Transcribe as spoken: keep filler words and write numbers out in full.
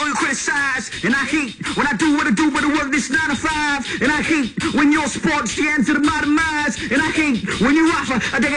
all you criticize. And I hate when I do what I do, but I work this nine to five. And I hate when your sports the end to the my demise. And I hate when you offer a